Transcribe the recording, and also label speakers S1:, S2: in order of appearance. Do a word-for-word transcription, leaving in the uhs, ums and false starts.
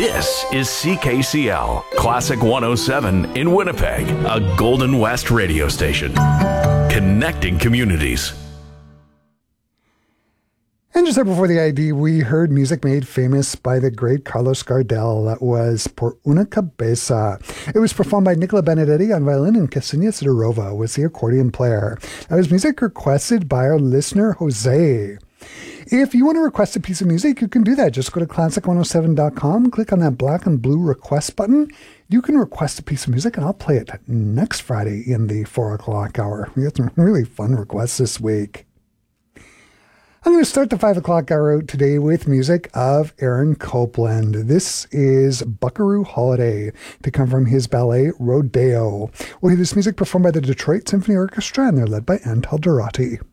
S1: This is C K C L, Classic one oh seven in Winnipeg, a Golden West radio station. Connecting communities.
S2: And just there before the I D, we heard music made famous by the great Carlos Gardel. That was Por Una Cabeza. It was performed by Nicola Benedetti on violin, and Ksenia Sidorova was the accordion player. That was music requested by our listener, Jose. If you want to request a piece of music, you can do that. Just go to classic one oh seven dot com, click on that black and blue request button. You can request a piece of music, and I'll play it next Friday in the four o'clock hour. We got some really fun requests this week. I'm going to start the five o'clock hour out today with music of Aaron Copland. This is Buckaroo Holiday, to come from his ballet Rodeo. We'll hear this music performed by the Detroit Symphony Orchestra, and they're led by Antal Dorati.